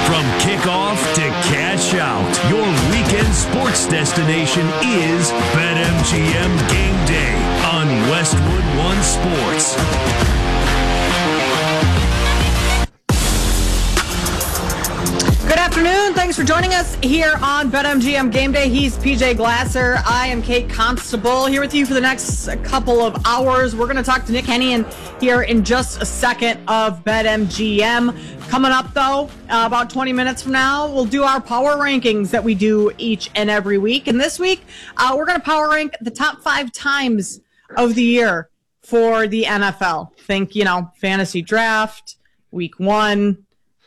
From kickoff to cash out, your weekend sports destination is BetMGM Game Day on Westwood One Sports. Good afternoon. Thanks for joining us here on BetMGM Game Day. He's PJ Glasser. I am Kate Constable here with you for the next couple of hours. We're going to talk to Nick Hennigan here in just a second of BetMGM. Coming up, though, about 20 minutes from now, we'll do our power rankings that we do each and every week. And this week, we're going to power rank the top 5 times of the year for the NFL. Think, fantasy draft, week 1,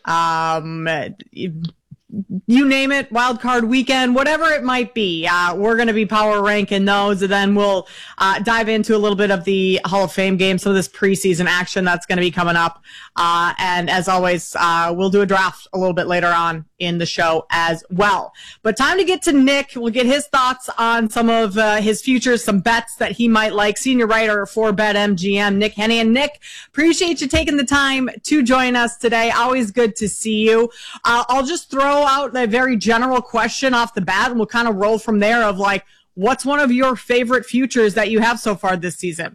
you name it, wild card weekend, whatever it might be. We're going to be power ranking those, and then we'll dive into a little bit of the Hall of Fame game, some of this preseason action that's going to be coming up. And as always, we'll do a draft a little bit later on in the show as well. But time to get to Nick. We'll get his thoughts on some of his futures, some bets that he might like. Senior writer for BetMGM, Nick Hennigan. Nick, appreciate you taking the time to join us today. Always good to see you. I'll just throw out a very general question off the bat, and we'll kind of roll from there of what's one of your favorite futures that you have so far this season?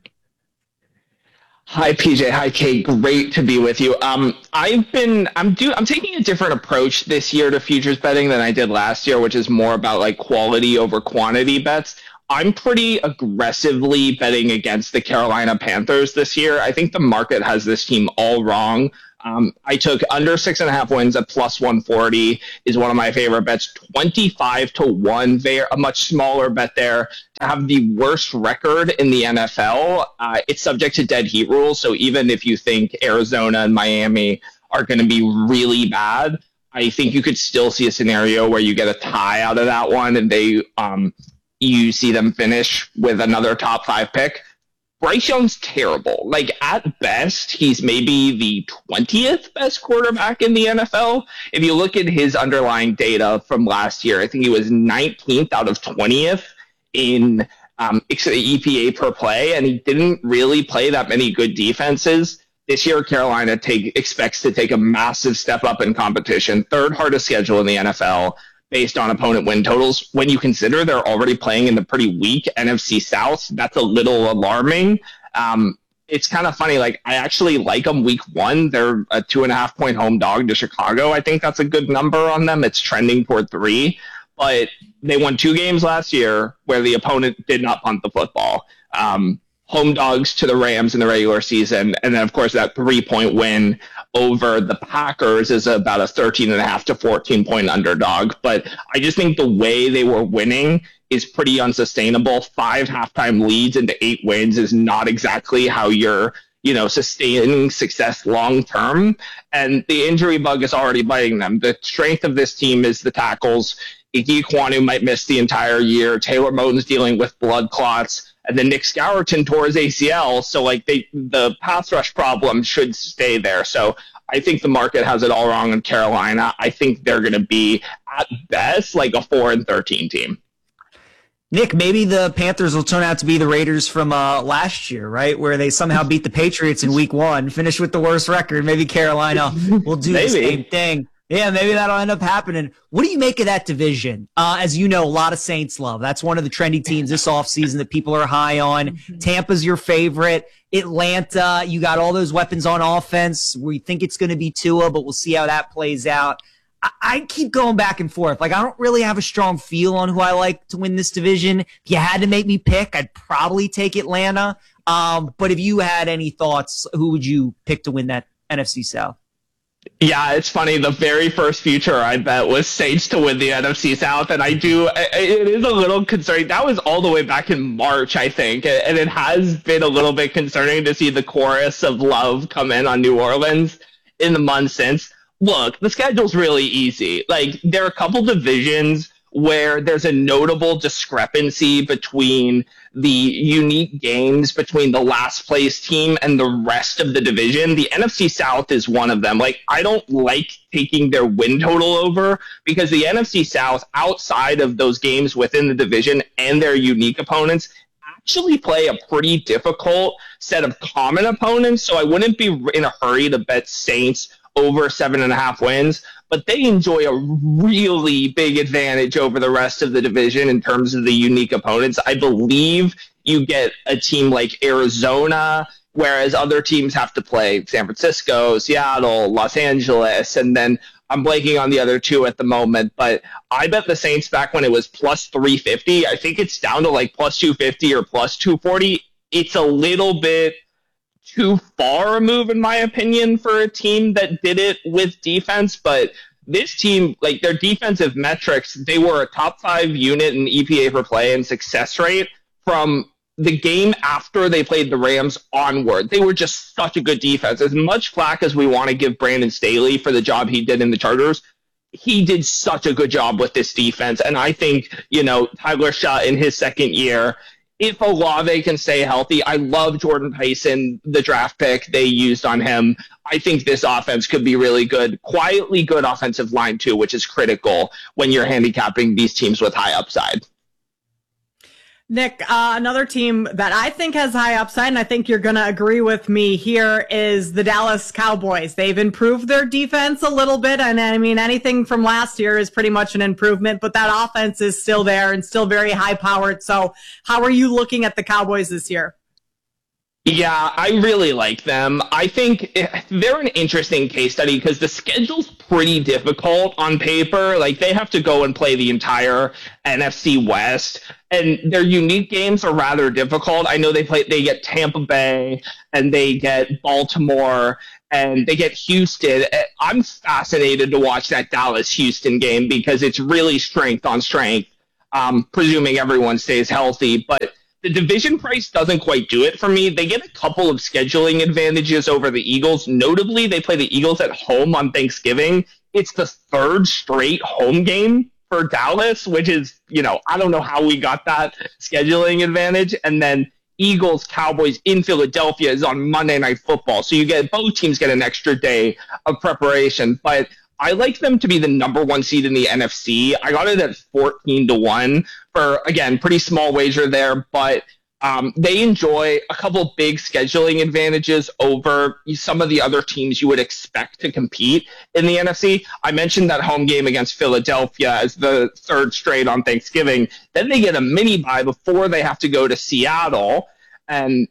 Hi, PJ. Hi, Kate. Great to be with you. I'm taking a different approach this year to futures betting than I did last year, which is more about quality over quantity bets. I'm pretty aggressively betting against the Carolina Panthers this year. I think the market has this team all wrong. I took under 6.5 wins at plus 140 is one of my favorite bets. 25-1 there, a much smaller bet there. To have the worst record in the NFL, it's subject to dead heat rules. So even if you think Arizona and Miami are going to be really bad, I think you could still see a scenario where you get a tie out of that one and you see them finish with another top 5 pick. Bryce Young's terrible. At best, he's maybe the 20th best quarterback in the NFL. If you look at his underlying data from last year, I think he was 19th out of 20th in EPA per play, and he didn't really play that many good defenses. This year, Carolina expects to take a massive step up in competition, 3rd hardest schedule in the NFL, based on opponent win totals. When you consider they're already playing in the pretty weak NFC South, that's a little alarming. It's kind of funny. I actually like them week 1. They're a 2.5-point home dog to Chicago. I think that's a good number on them. It's trending toward 3, but they won 2 games last year where the opponent did not punt the football. Home dogs to the Rams in the regular season. And then, of course, that 3-point win over the Packers is about a 13.5 to 14-point underdog. But I just think the way they were winning is pretty unsustainable. 5 halftime leads into 8 wins is not exactly how you're, sustaining success long term. And the injury bug is already biting them. The strength of this team is the tackles. Ike Ekwonu might miss the entire year. Taylor Moton's dealing with blood clots. And then Nick Skouerton tore his ACL, so the pass rush problem should stay there. So I think the market has it all wrong in Carolina. I think they're going to be, at best, a 4-13 team. Nick, maybe the Panthers will turn out to be the Raiders from last year, right? Where they somehow beat the Patriots in week 1, finish with the worst record. Maybe Carolina will do the same thing. Yeah, maybe that'll end up happening. What do you make of that division? As you know, a lot of Saints love. That's one of the trendy teams this offseason that people are high on. Tampa's your favorite. Atlanta, you got all those weapons on offense. We think it's going to be Tua, but we'll see how that plays out. I keep going back and forth. I don't really have a strong feel on who I like to win this division. If you had to make me pick, I'd probably take Atlanta. But if you had any thoughts, who would you pick to win that NFC South? Yeah, it's funny. The very first future I bet was Saints to win the NFC South, and it is a little concerning. That was all the way back in March, I think, and it has been a little bit concerning to see the chorus of love come in on New Orleans in the months since. Look, the schedule's really easy. There are a couple divisions where there's a notable discrepancy between the unique games between the last place team and the rest of the division. The NFC South is one of them. I don't like taking their win total over because the NFC South, outside of those games within the division and their unique opponents, actually play a pretty difficult set of common opponents. So I wouldn't be in a hurry to bet Saints over 7.5 wins, but they enjoy a really big advantage over the rest of the division in terms of the unique opponents. I believe you get a team like Arizona, whereas other teams have to play San Francisco, Seattle, Los Angeles, and then I'm blanking on the other two at the moment, but I bet the Saints back when it was plus 350. I think it's down to like plus 250 or plus 240. It's a little bit too far a move, in my opinion, for a team that did it with defense. But this team, like their defensive metrics, they were a top 5 unit in EPA per play and success rate from the game after they played the Rams onward. They were just such a good defense. As much flack as we want to give Brandon Staley for the job he did in the Chargers, he did such a good job with this defense. And I think, Tyler Shutt in his second year, if Olave can stay healthy, I love Jordan Payson, the draft pick they used on him. I think this offense could be really good. Quietly good offensive line, too, which is critical when you're handicapping these teams with high upside. Nick, another team that I think has high upside, and I think you're going to agree with me here, is the Dallas Cowboys. They've improved their defense a little bit, and I mean, anything from last year is pretty much an improvement, but that offense is still there and still very high-powered. So how are you looking at the Cowboys this year? Yeah, I really like them. I think they're an interesting case study because the schedule's pretty difficult on paper. Like, they have to go and play the entire NFC West, and their unique games are rather difficult. I know they get Tampa Bay, and they get Baltimore, and they get Houston. I'm fascinated to watch that Dallas-Houston game because it's really strength on strength, presuming everyone stays healthy. But the division price doesn't quite do it for me. They get a couple of scheduling advantages over the Eagles. Notably, they play the Eagles at home on Thanksgiving. It's the 3rd straight home game for Dallas, which is, I don't know how we got that scheduling advantage. And then Eagles, Cowboys in Philadelphia is on Monday Night Football. So both teams get an extra day of preparation. But I like them to be the number 1 seed in the NFC. I got it at 14-1 for, again, pretty small wager there, but they enjoy a couple big scheduling advantages over some of the other teams you would expect to compete in the NFC. I mentioned that home game against Philadelphia as the 3rd straight on Thanksgiving. Then they get a mini bye before they have to go to Seattle. And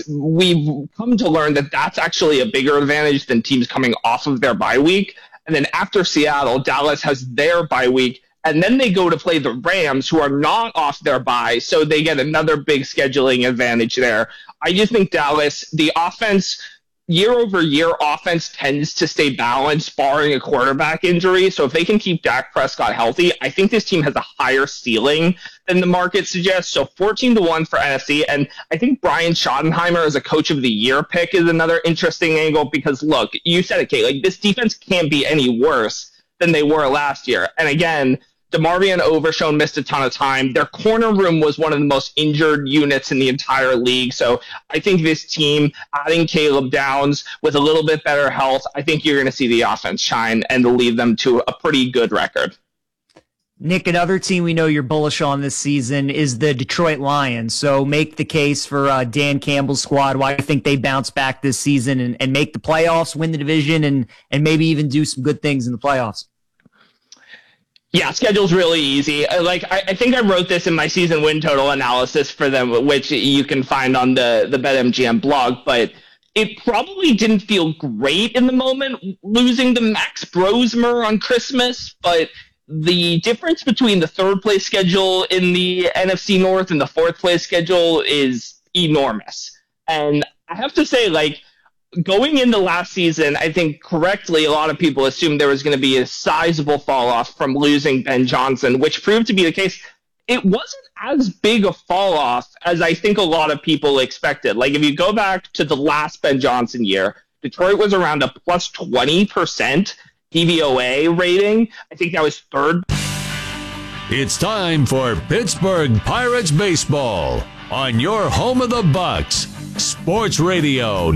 we've come to learn that that's actually a bigger advantage than teams coming off of their bye week. And then after Seattle, Dallas has their bye week, and then they go to play the Rams, who are not off their bye, so they get another big scheduling advantage there. I just think Dallas, the offense, year-over-year offense tends to stay balanced, barring a quarterback injury. So if they can keep Dak Prescott healthy, I think this team has a higher ceiling than the market suggests. So 14-1 for NFC. And I think Brian Schottenheimer as a coach of the year pick is another interesting angle because, look, you said it, Kate, like this defense can't be any worse than they were last year. And again, DeMarvion Overshown missed a ton of time. Their corner room was one of the most injured units in the entire league. So I think this team, adding Caleb Downs with a little bit better health, I think you're going to see the offense shine and lead them to a pretty good record. Nick, another team we know you're bullish on this season is the Detroit Lions. So make the case for Dan Campbell's squad, why you think they bounce back this season and make the playoffs, win the division, and maybe even do some good things in the playoffs. Yeah, schedule's really easy. I think I wrote this in my season win total analysis for them, which you can find on the BetMGM blog, but it probably didn't feel great in the moment losing to Max Brosmer on Christmas, but the difference between the 3rd place schedule in the NFC North and the 4th place schedule is enormous. And I have to say, going into last season, I think correctly, a lot of people assumed there was going to be a sizable fall off from losing Ben Johnson, which proved to be the case. It wasn't as big a fall off as I think a lot of people expected. If you go back to the last Ben Johnson year, Detroit was around a plus 20% DVOA rating. I think that was 3rd. It's time for Pittsburgh Pirates baseball on your home of the Bucks. Sports Radio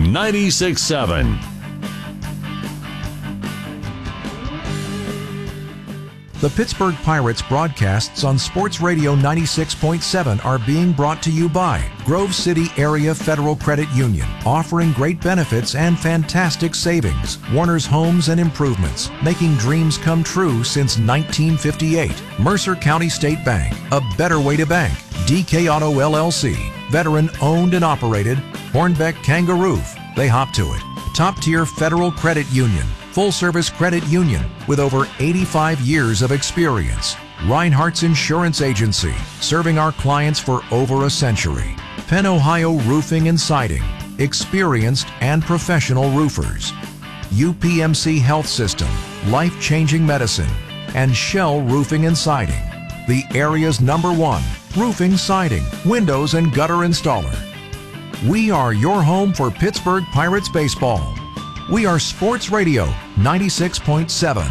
96.7. The Pittsburgh Pirates broadcasts on Sports Radio 96.7 are being brought to you by Grove City Area Federal Credit Union, offering great benefits and fantastic savings. Warner's Homes and Improvements, making dreams come true since 1958. Mercer County State Bank, a better way to bank. DK Auto LLC, veteran owned and operated. Hornbeck Kangaroo, they hop to it. Top tier Federal Credit Union, full service credit union with over 85 years of experience. Reinhardt's Insurance Agency, serving our clients for over a century. Penn Ohio Roofing and Siding, experienced and professional roofers. UPMC Health System, life-changing medicine. And Shell Roofing and Siding, the area's #1 roofing, siding, windows, and gutter installer. We are your home for Pittsburgh Pirates baseball. We are Sports Radio 96.7.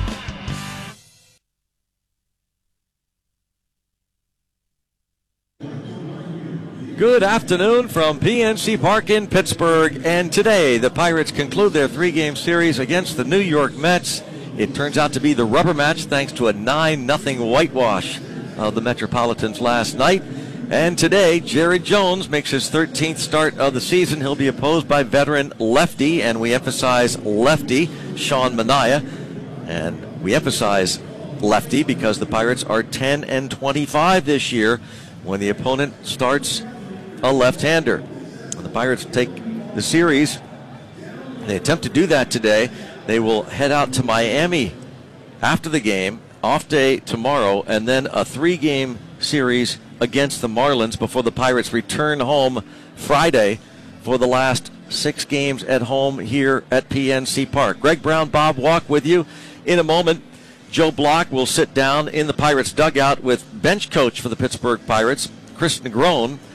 Good afternoon from PNC Park in Pittsburgh, and today the Pirates conclude their 3-game series against the New York Mets. It turns out to be the rubber match thanks to a 9-0 whitewash of the Metropolitans last night. And today, Jared Jones makes his 13th start of the season. He'll be opposed by veteran lefty, and we emphasize lefty, Sean Manaea. And we emphasize lefty because the Pirates are 10-25 this year when the opponent starts a left-hander. When the Pirates take the series, they attempt to do that today. They will head out to Miami after the game, off day tomorrow, and then a 3-game series against the Marlins before the Pirates return home Friday for the last 6 games at home here at PNC Park. Greg Brown, Bob Walk with you. In a moment, Joe Block will sit down in the Pirates dugout with bench coach for the Pittsburgh Pirates, Chris Negron.